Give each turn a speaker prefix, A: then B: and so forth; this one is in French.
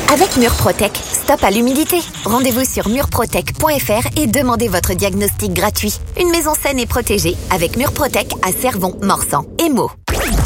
A: Avec Murprotec, stop à l'humidité. Rendez-vous sur murprotec.fr et demandez votre diagnostic gratuit. Une maison saine et protégée avec Murprotec à Cervon, Morsan et Meaux.